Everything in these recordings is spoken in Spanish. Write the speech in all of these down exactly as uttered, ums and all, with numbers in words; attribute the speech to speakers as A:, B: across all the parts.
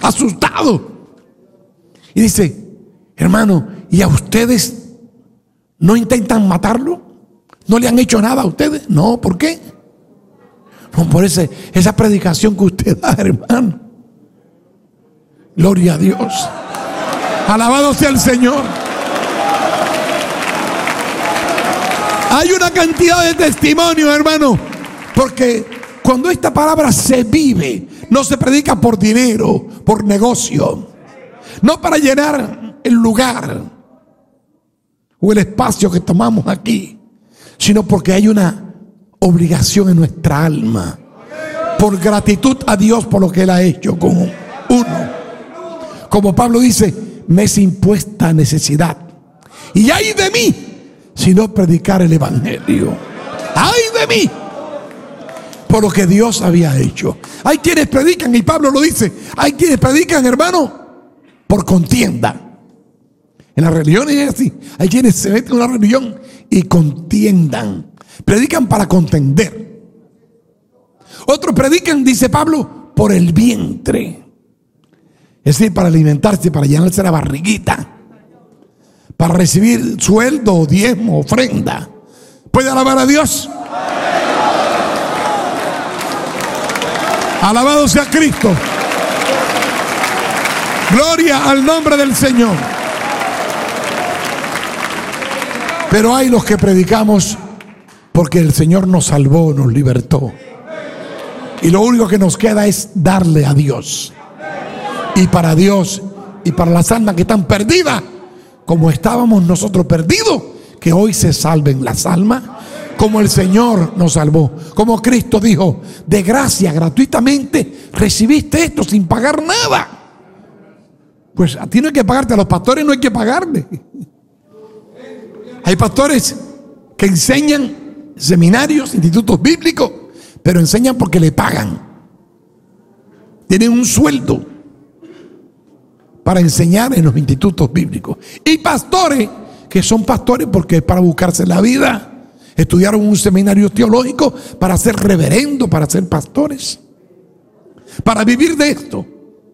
A: asustado. Y dice: hermano, ¿y a ustedes no intentan matarlo? ¿No le han hecho nada a ustedes? No, ¿por qué? No, por ese, esa predicación que usted da, hermano. Gloria a Dios. Alabado sea el Señor. Hay una cantidad de testimonios, hermano, porque cuando esta palabra se vive, no se predica por dinero, por negocio, no para llenar el lugar o el espacio que tomamos aquí, sino porque hay una obligación en nuestra alma, por gratitud a Dios por lo que Él ha hecho con uno. Como Pablo dice: me es impuesta necesidad, y ay de mí si no predicar el evangelio. Ay de mí por lo que Dios había hecho. Hay quienes predican, y Pablo lo dice, hay quienes predican, hermano, por contienda. En la religión es así. Hay quienes se meten en una religión y contiendan, predican para contender. Otros predican, dice Pablo, por el vientre, es decir, para alimentarse, para llenarse la barriguita, para recibir sueldo, diezmo, ofrenda. ¿Puede alabar a Dios? Alabado sea Cristo. Gloria al nombre del Señor. Pero hay los que predicamos porque el Señor nos salvó, nos libertó, y lo único que nos queda es darle a Dios. Y para Dios y para las almas que están perdidas, como estábamos nosotros perdidos, que hoy se salven las almas, como el Señor nos salvó, como Cristo dijo: de gracia, gratuitamente recibiste esto sin pagar nada. Pues a ti no hay que pagarte, a los pastores no hay que pagarle. Hay pastores que enseñan seminarios, institutos bíblicos, pero enseñan porque le pagan. Tienen un sueldo para enseñar en los institutos bíblicos. Y pastores que son pastores porque es para buscarse la vida. Estudiaron un seminario teológico para ser reverendo, para ser pastores, para vivir de esto.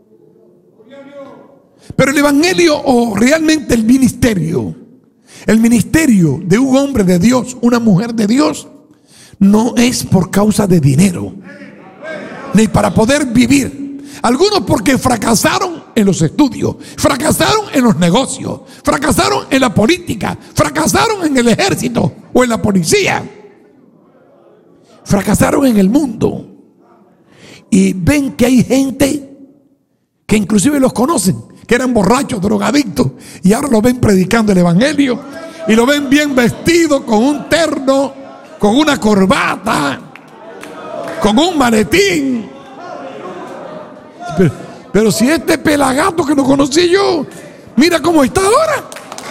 A: Pero el evangelio, o realmente el ministerio, el ministerio de un hombre de Dios, una mujer de Dios, no es por causa de dinero, ni para poder vivir. Algunos porque fracasaron en los estudios, fracasaron en los negocios, fracasaron en la política, fracasaron en el ejército o en la policía, fracasaron en el mundo. Y ven que hay gente que inclusive los conocen, que eran borrachos, drogadictos, y ahora lo ven predicando el evangelio, y lo ven bien vestido, con un terno, con una corbata, con un maletín. Pero, pero si este pelagato que no conocí yo, mira cómo está ahora.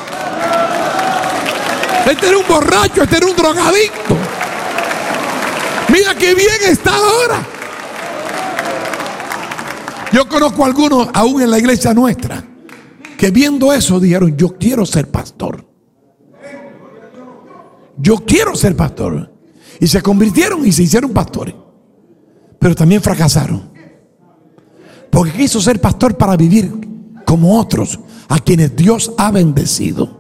A: Este era un borracho, este era un drogadicto. Mira qué bien está ahora. Yo conozco a algunos, aún en la iglesia nuestra, que viendo eso dijeron: yo quiero ser pastor. Yo quiero ser pastor. Y se convirtieron y se hicieron pastores. Pero también fracasaron, porque quiso ser pastor para vivir como otros a quienes Dios ha bendecido.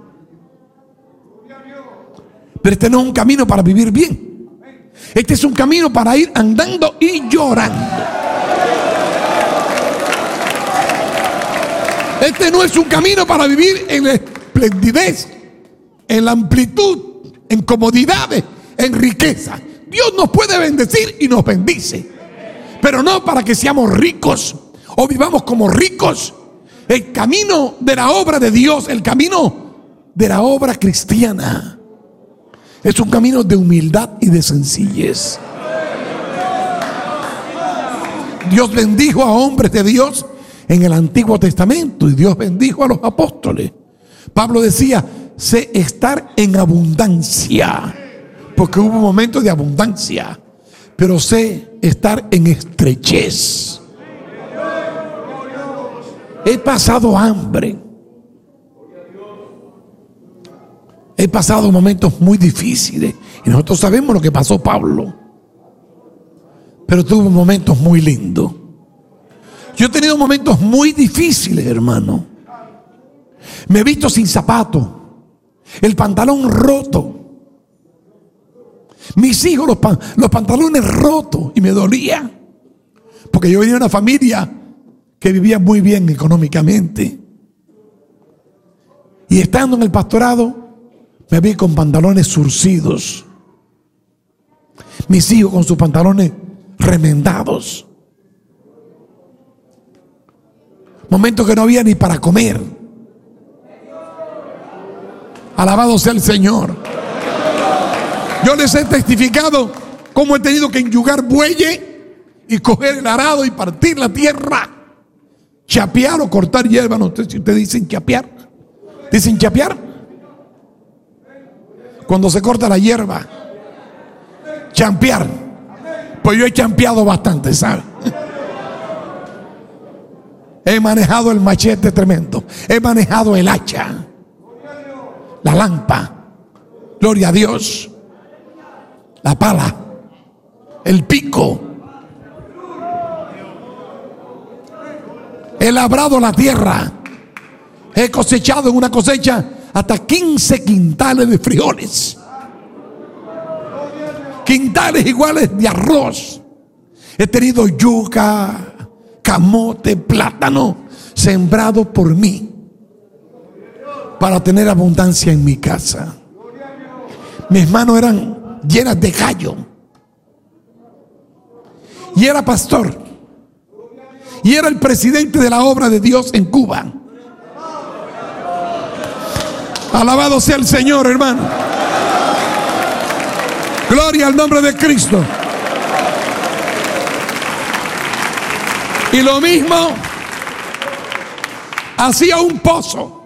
A: Pero este no es un camino para vivir bien. Este es un camino para ir andando y llorando. Este no es un camino para vivir en la esplendidez, en la amplitud, en comodidades, en riqueza. Dios nos puede bendecir y nos bendice, pero no para que seamos ricos o vivamos como ricos. El camino de la obra de Dios, el camino de la obra cristiana, es un camino de humildad y de sencillez. Dios bendijo a hombres de Dios en el Antiguo Testamento, y Dios bendijo a los apóstoles. Pablo decía: sé estar en abundancia, porque hubo momentos de abundancia, pero sé estar en estrechez. He pasado hambre, he pasado momentos muy difíciles, y nosotros sabemos lo que pasó Pablo, pero tuvo momentos muy lindos. Yo he tenido momentos muy difíciles, hermano. Me he visto sin zapatos, el pantalón roto. Mis hijos, los, pan, los pantalones rotos, y me dolía. Porque yo venía de una familia que vivía muy bien económicamente. Y estando en el pastorado, me vi con pantalones surcidos. Mis hijos con sus pantalones remendados. Momentos que no había ni para comer. Alabado sea el Señor. Yo les he testificado cómo he tenido que enyugar bueyes y coger el arado y partir la tierra, chapear o cortar hierba. No sé si ustedes dicen chapear. ¿Dicen chapear? Cuando se corta la hierba. Champear. Pues yo he champeado bastante, ¿sabe? He manejado el machete tremendo. He manejado el hacha, la lampa, gloria a Dios, la pala, el pico. He labrado la tierra. He cosechado en una cosecha hasta quince quintales de frijoles, quintales iguales de arroz. He tenido yuca, camote, plátano sembrado por mí para tener abundancia en mi casa. Mis manos eran llenas de gallo y era pastor y era el presidente de la obra de Dios en Cuba. Alabado sea el Señor, hermano. Gloria al nombre de Cristo. Y lo mismo, hacía un pozo,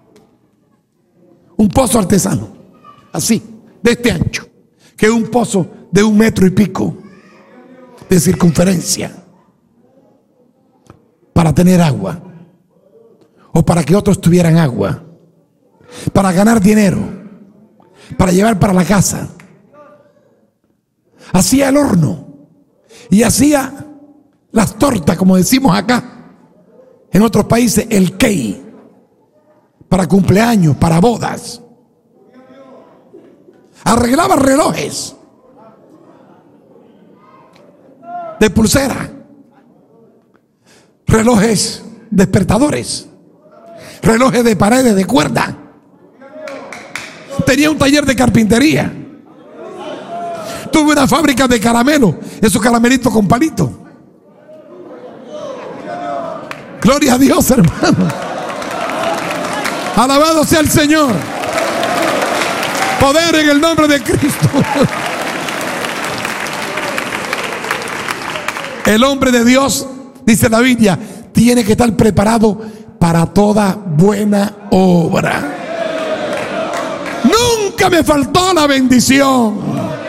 A: un pozo artesano, así, de este ancho, que es un pozo de un metro y pico de circunferencia, para tener agua, o para que otros tuvieran agua, para ganar dinero, para llevar para la casa. Hacía el horno y hacía las tortas, como decimos acá, en otros países el cake, para cumpleaños, para bodas. Arreglaba relojes de pulsera, relojes despertadores, relojes de paredes de cuerda. Tenía un taller de carpintería. Tuve una fábrica de caramelos, esos caramelitos con palito. Gloria a Dios, hermano. Alabado sea el Señor. Poder en el nombre de Cristo. El hombre de Dios, dice la Biblia, tiene que estar preparado para toda buena obra. Nunca me faltó la bendición.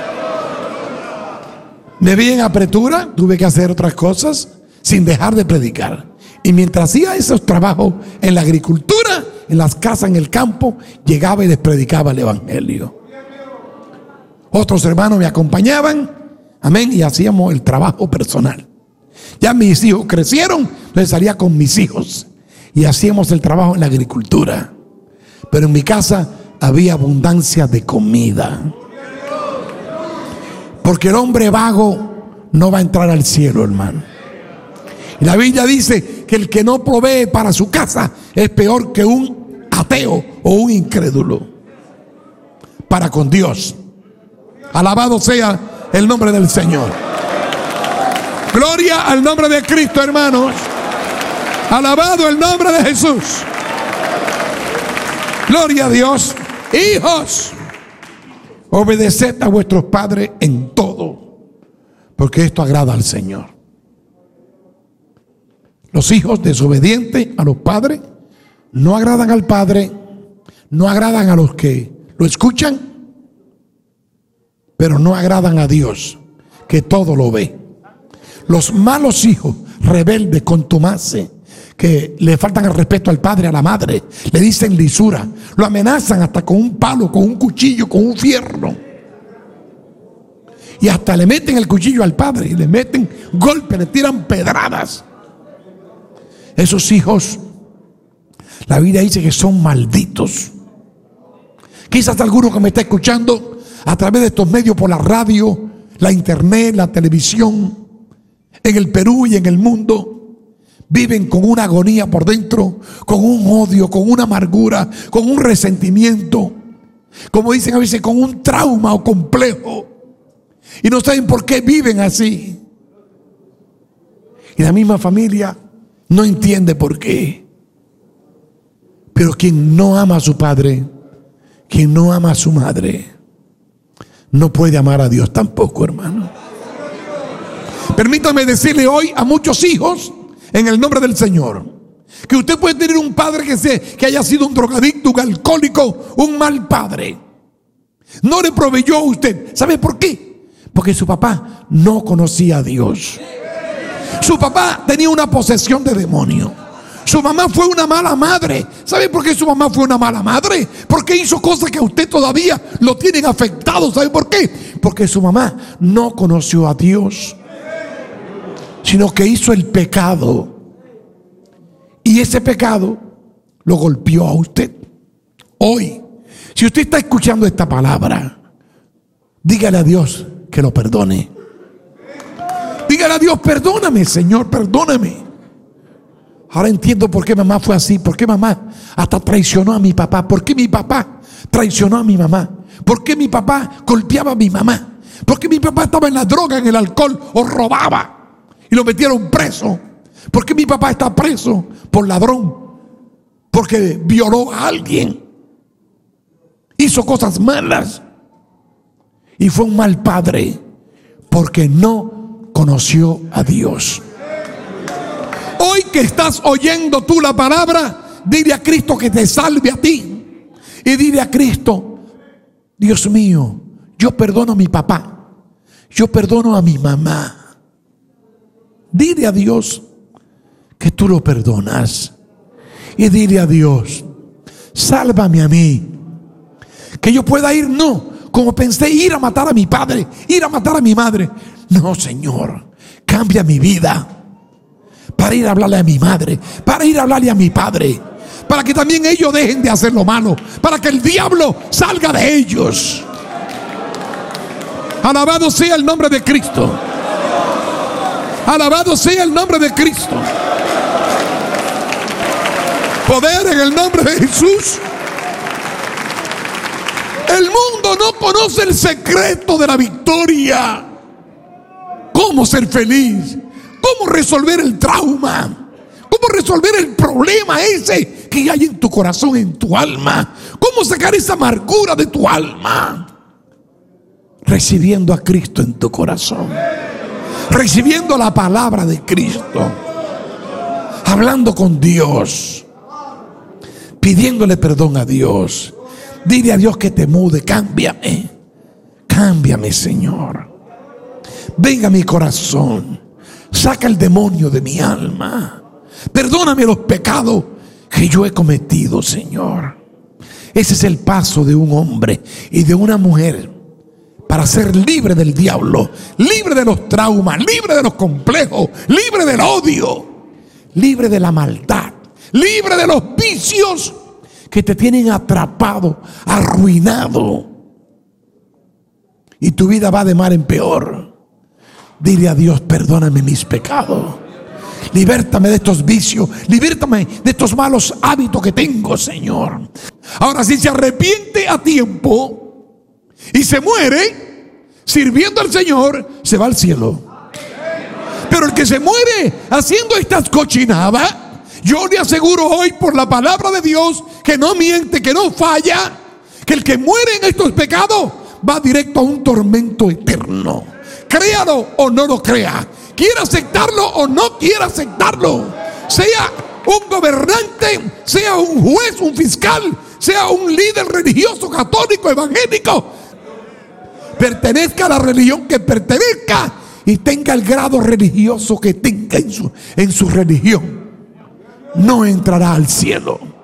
A: Me vi en apretura, tuve que hacer otras cosas sin dejar de predicar. Y mientras hacía esos trabajos en la agricultura, en las casas, en el campo, llegaba y les predicaba el evangelio. Otros hermanos me acompañaban, amén, y hacíamos el trabajo personal. Ya mis hijos crecieron, entonces salía con mis hijos y hacíamos el trabajo en la agricultura. Pero en mi casa había abundancia de comida. Porque el hombre vago no va a entrar al cielo, hermano. Y la Biblia dice que el que no provee para su casa es peor que un ateo o un incrédulo para con Dios. Alabado sea el nombre del Señor. Gloria al nombre de Cristo, hermanos. Alabado el nombre de Jesús. Gloria a Dios. Hijos, obedeced a vuestros padres en todo, porque esto agrada al Señor. Los hijos desobedientes a los padres no agradan al Padre, no agradan a los que lo escuchan, pero no agradan a Dios, que todo lo ve. Los malos hijos, rebeldes, contumaces, que le faltan el respeto al padre, a la madre, le dicen lisura, lo amenazan hasta con un palo, con un cuchillo, con un fierro, y hasta le meten el cuchillo al padre y le meten golpes, le tiran pedradas. Esos hijos, la Biblia dice que son malditos. Quizás alguno que me está escuchando a través de estos medios, por la radio, la internet, la televisión, en el Perú y en el mundo, viven con una agonía por dentro, con un odio, con una amargura, con un resentimiento, como dicen a veces, con un trauma o complejo, y no saben por qué viven así. Y la misma familia no entiende por qué. Pero quien no ama a su padre, quien no ama a su madre, no puede amar a Dios tampoco, hermano. Permítame decirle hoy a muchos hijos, en el nombre del Señor, que usted puede tener un padre que, se, que haya sido un drogadicto, un alcohólico, un mal padre. No le proveyó a usted. ¿Sabe por qué? Porque su papá no conocía a Dios. Su papá tenía una posesión de demonio. Su mamá fue una mala madre. ¿Sabe por qué su mamá fue una mala madre? Porque hizo cosas que a usted todavía lo tienen afectado. ¿Sabe por qué? Porque su mamá no conoció a Dios, sino que hizo el pecado. Y ese pecado lo golpeó a usted. Hoy, si usted está escuchando esta palabra, dígale a Dios que lo perdone. Dígale a Dios: perdóname, Señor, perdóname. Ahora entiendo por qué mamá fue así. Por qué mamá hasta traicionó a mi papá. Por qué mi papá traicionó a mi mamá. Por qué mi papá golpeaba a mi mamá. Por qué mi papá estaba en la droga, en el alcohol, o robaba y lo metieron preso. ¿Por qué mi papá está preso? Por ladrón. Porque violó a alguien, hizo cosas malas y fue un mal padre, porque no conoció a Dios. Hoy que estás oyendo tú la palabra, dile a Cristo que te salve a ti. Y dile a Cristo: Dios mío, yo perdono a mi papá, yo perdono a mi mamá. Dile a Dios que tú lo perdonas. Y dile a Dios: sálvame a mí. Que yo pueda ir, no como pensé, ir a matar a mi padre, ir a matar a mi madre. No, Señor, cambia mi vida para ir a hablarle a mi madre, para ir a hablarle a mi padre, para que también ellos dejen de hacer lo malo, para que el diablo salga de ellos. Alabado sea el nombre de Cristo. Alabado sea el nombre de Cristo. Poder en el nombre de Jesús. El mundo no conoce el secreto de la victoria. Cómo ser feliz, cómo resolver el trauma, cómo resolver el problema ese que hay en tu corazón, en tu alma. Cómo sacar esa amargura de tu alma, recibiendo a Cristo en tu corazón, recibiendo la palabra de Cristo, hablando con Dios, pidiéndole perdón a Dios. Dile a Dios que te mude. Cámbiame, cámbiame, Señor. Venga a mi corazón, saca el demonio de mi alma, perdóname los pecados que yo he cometido, Señor. Ese es el paso de un hombre y de una mujer para ser libre del diablo, libre de los traumas, libre de los complejos, libre del odio, libre de la maldad, libre de los vicios que te tienen atrapado, arruinado, y tu vida va de mal en peor. Dile a Dios: perdóname mis pecados, libértame de estos vicios, libértame de estos malos hábitos que tengo, Señor. Ahora, si se arrepiente a tiempo y se muere sirviendo al Señor, se va al cielo. Pero el que se muere haciendo estas cochinadas, yo le aseguro hoy por la palabra de Dios, que no miente, que no falla, que el que muere en estos pecados va directo a un tormento eterno. Créalo o no lo crea, quiera aceptarlo o no quiera aceptarlo, sea un gobernante, sea un juez, un fiscal, sea un líder religioso, católico, evangélico, pertenezca a la religión que pertenezca y tenga el grado religioso que tenga en su, en su religión, no entrará al cielo.